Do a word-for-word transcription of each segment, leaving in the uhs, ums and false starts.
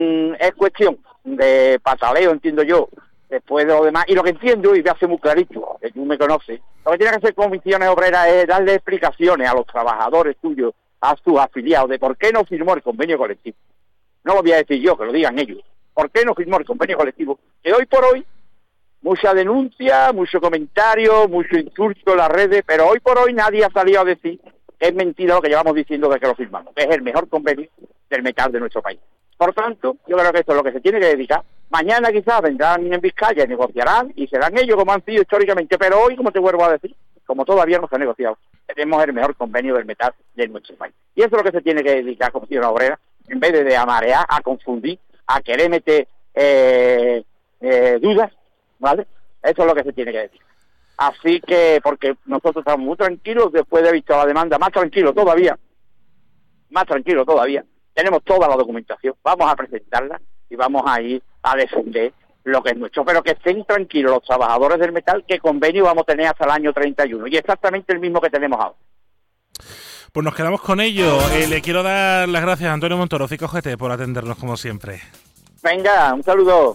mm, es cuestión de pataleo, entiendo yo, después de lo demás, y lo que entiendo, y me hace muy clarito, que tú me conoces, lo que tiene que hacer Comisiones Obreras es darle explicaciones a los trabajadores tuyos, a sus afiliados, de por qué no firmó el convenio colectivo. No lo voy a decir yo, que lo digan ellos. ¿Por qué no firmó el convenio colectivo? Que hoy por hoy, mucha denuncia, mucho comentario, mucho insulto en las redes, pero hoy por hoy nadie ha salido a decir que es mentira lo que llevamos diciendo de que lo firmamos, que es el mejor convenio del metal de nuestro país. Por tanto, yo creo que esto es lo que se tiene que dedicar. Mañana quizás vendrán en Vizcaya, negociarán y serán ellos como han sido históricamente, pero hoy, como te vuelvo a decir, como todavía no se ha negociado, tenemos el mejor convenio del metal de nuestro país. Y eso es lo que se tiene que dedicar como Comisiones Obreras, en vez de, de amarear, a confundir, a querer meter eh, eh, dudas, ¿vale? Eso es lo que se tiene que decir. Así que, porque nosotros estamos muy tranquilos después de haber visto la demanda, más tranquilos todavía, más tranquilos todavía. Tenemos toda la documentación, vamos a presentarla y vamos a ir a defender lo que es nuestro. Pero que estén tranquilos los trabajadores del metal, que convenio vamos a tener hasta el año treinta y uno, y exactamente el mismo que tenemos ahora. Pues nos quedamos con ello. Eh, le quiero dar las gracias a Antonio Montoro, Cico G T, por atendernos como siempre. Venga, un saludo.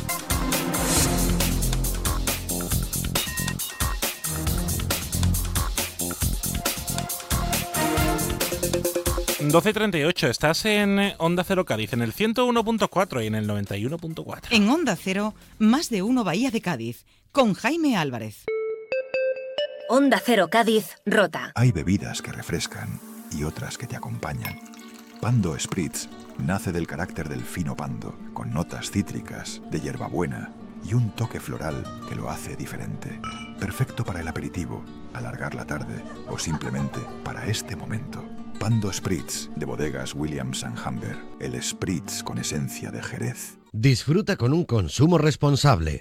doce y treinta y ocho, estás en Onda Cero Cádiz, en el ciento uno punto cuatro y en el noventa y uno punto cuatro. En Onda Cero, más de uno Bahía de Cádiz, con Jaime Álvarez. Onda Cero Cádiz, Rota. Hay bebidas que refrescan y otras que te acompañan. Pando Spritz nace del carácter del fino pando, con notas cítricas, de hierbabuena y un toque floral que lo hace diferente. Perfecto para el aperitivo, alargar la tarde o simplemente para este momento. Pando Spritz, de bodegas Williams and Humber. El Spritz con esencia de Jerez. Disfruta con un consumo responsable.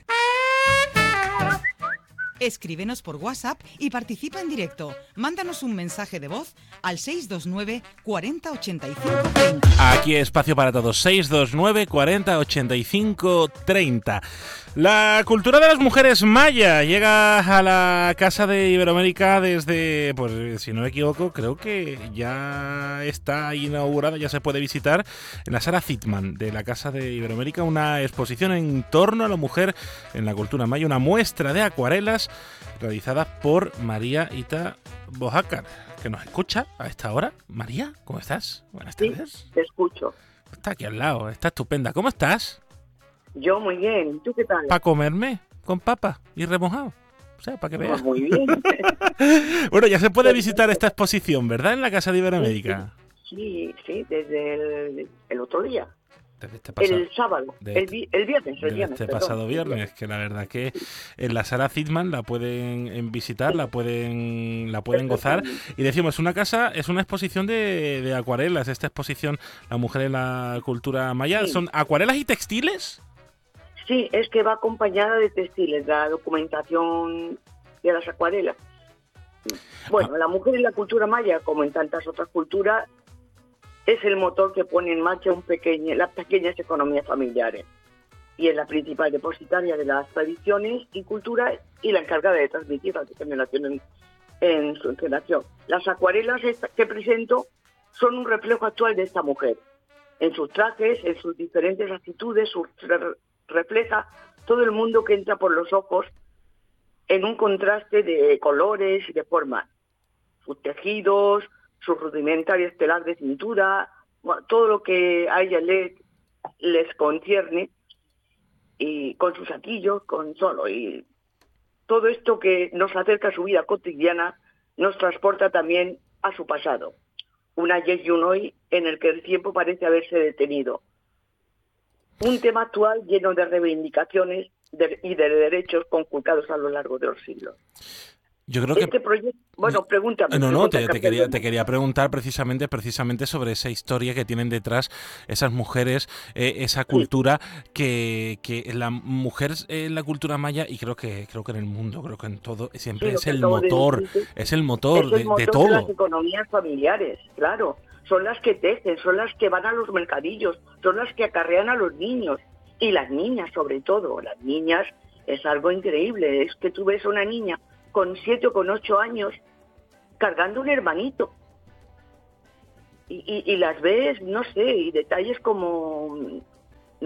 Escríbenos por WhatsApp y participa en directo. Mándanos un mensaje de voz al seis dos nueve, cuarenta, ochenta y cinco, treinta. Aquí espacio para todos, seis dos nueve, cuarenta, ochenta y cinco, treinta. La cultura de las mujeres maya llega a la Casa de Iberoamérica desde, pues si no me equivoco, creo que ya está inaugurada, ya se puede visitar en la sala Zittman de la Casa de Iberoamérica, una exposición en torno a la mujer en la cultura maya, una muestra de acuarelas realizada por María Ita Bojácar, que nos escucha a esta hora. María, ¿cómo estás? Buenas tardes. Sí, te escucho. Está aquí al lado, está estupenda. ¿Cómo estás? Yo muy bien. ¿Tú qué tal? Para comerme con papa y remojado. O sea, para que veas. Pues muy bien. Bueno, ya se puede visitar esta exposición, ¿verdad? En la Casa de Iberoamérica. Sí, sí, desde el, el otro día. Desde este pasado, el sábado, de, el, vi, el viernes, el viernes. Este perdón. pasado viernes, que la verdad que en la sala Zittman la pueden visitar, la pueden la pueden gozar. Y decimos, una casa, es una exposición de, de acuarelas, esta exposición La mujer en la cultura maya. Sí. ¿Son acuarelas y textiles? Sí, es que va acompañada de textiles, la documentación de las acuarelas. Bueno, ah. la mujer en la cultura maya, como en tantas otras culturas, es el motor que pone en marcha un pequeño, las pequeñas economías familiares y es la principal depositaria de las tradiciones y culturas y la encargada de transmitirlas de generación en, en su generación. Las acuarelas que presento son un reflejo actual de esta mujer. En sus trajes, en sus diferentes actitudes, sus, refleja todo el mundo que entra por los ojos en un contraste de colores y de formas. Sus tejidos, sus rudimentarias telas de cintura, bueno, todo lo que a ella le, les concierne, y con sus saquillos, con solo, y todo esto que nos acerca a su vida cotidiana, nos transporta también a su pasado. Un ayer y un hoy en el que el tiempo parece haberse detenido. Un tema actual lleno de reivindicaciones de, y de derechos conculcados a lo largo de los siglos. Yo creo que este proyecto, bueno, pregúntame. No, no, te, pregunta, te quería te quería preguntar precisamente precisamente sobre esa historia que tienen detrás esas mujeres, eh, esa cultura sí. que, que la mujer en la cultura maya, y creo que creo que en el mundo, creo que en todo siempre sí, es, el motor, de, es el motor, es el motor de, de todo. De las economías familiares, claro. Son las que tejen, son las que van a los mercadillos, son las que acarrean a los niños y las niñas sobre todo. Las niñas es algo increíble, es que tú ves a una niña con siete o con ocho años cargando un hermanito y, y, y las ves, no sé, y detalles como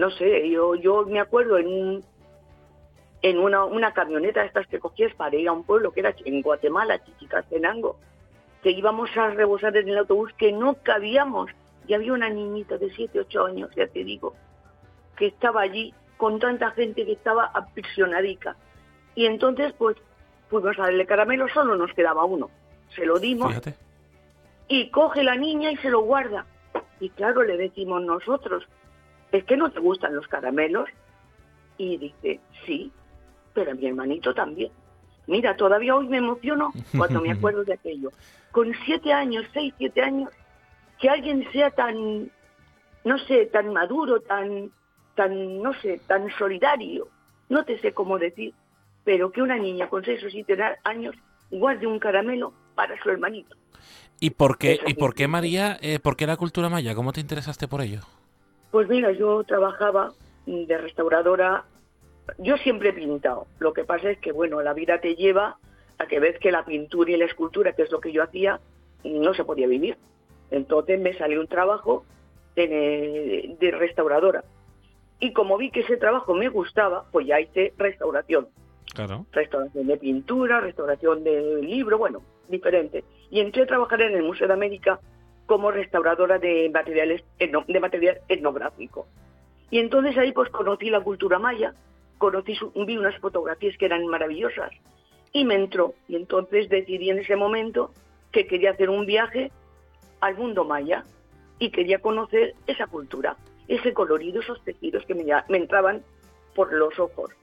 no sé, yo yo me acuerdo en un, en una, una camioneta de estas que cogías para ir a un pueblo que era en Guatemala, Chichicastenango, que íbamos a rebosar en el autobús, que no cabíamos, y había una niñita de siete, ocho años, ya te digo, que estaba allí con tanta gente que estaba aprisionadica. Y entonces, pues, fuimos a darle caramelo, solo nos quedaba uno. Se lo dimos. Fíjate. Y coge la niña y se lo guarda. Y claro, le decimos nosotros, ¿es que no te gustan los caramelos? Y dice, sí, pero a mi hermanito también. Mira, todavía hoy me emociono cuando me acuerdo de aquello. Con siete años, seis, siete años, que alguien sea tan, no sé, tan maduro, tan, tan, no sé, tan solidario, no te sé cómo decir, pero que una niña con seis o siete años guarde un caramelo para su hermanito. ¿Y por qué, ¿y por qué María, eh, por qué la cultura maya? ¿Cómo te interesaste por ello? Pues mira, yo trabajaba de restauradora, yo siempre he pintado, lo que pasa es que, bueno, la vida te lleva a que ves que la pintura y la escultura, que es lo que yo hacía, no se podía vivir. Entonces me salió un trabajo de, de restauradora. Y como vi que ese trabajo me gustaba, pues ya hice restauración. Claro. Restauración de pintura, restauración de libro, bueno, diferente. Y entré a trabajar en el Museo de América como restauradora de materiales de material etnográfico. Y entonces ahí pues conocí la cultura maya, conocí su, vi unas fotografías que eran maravillosas y me entró. Y entonces decidí en ese momento que quería hacer un viaje al mundo maya y quería conocer esa cultura, ese colorido, esos tejidos que me, me entraban por los ojos.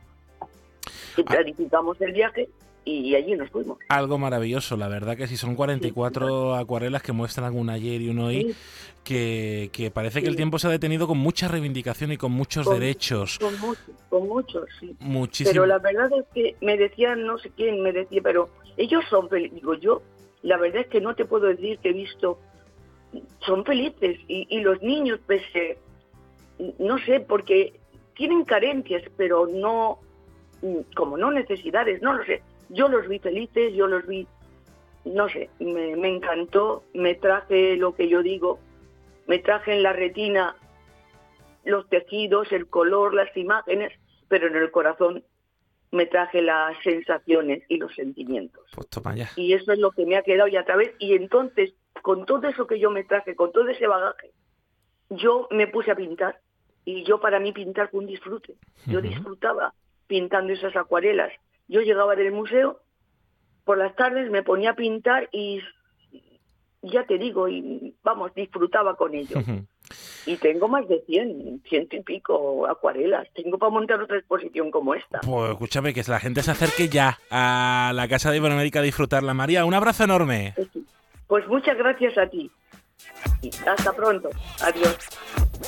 Y planificamos el viaje y allí nos fuimos. Algo maravilloso, la verdad que sí, son cuarenta y cuatro sí, claro. acuarelas que muestran un ayer y un hoy, sí. que, que parece sí. que el tiempo se ha detenido con mucha reivindicación y con muchos con, derechos. Con, mucho, con muchos, sí. Muchísimo. Pero la verdad es que me decían, no sé quién me decía, pero ellos son felices. Digo yo, la verdad es que no te puedo decir que he visto, son felices. Y, y los niños, pues, eh, no sé, porque tienen carencias, pero no, como no necesidades, no lo sé. Yo los vi felices, yo los vi, no sé, me, me encantó, me traje lo que yo digo, me traje en la retina los tejidos, el color, las imágenes, pero en el corazón me traje las sensaciones y los sentimientos. Pues toma ya. Y eso es lo que me ha quedado ya otra vez. Y entonces, con todo eso que yo me traje, con todo ese bagaje, yo me puse a pintar. Y yo para mí pintar fue un disfrute. Yo uh-huh. disfrutaba pintando esas acuarelas. Yo llegaba del museo, por las tardes me ponía a pintar y ya te digo, y vamos, disfrutaba con ello. Uh-huh. Y tengo más de cien, ciento y pico acuarelas. Tengo para montar otra exposición como esta. Pues escúchame, que la gente se acerque ya a la Casa de Iberoamérica a disfrutarla. María, un abrazo enorme. Pues muchas gracias a ti. Y hasta pronto. Adiós.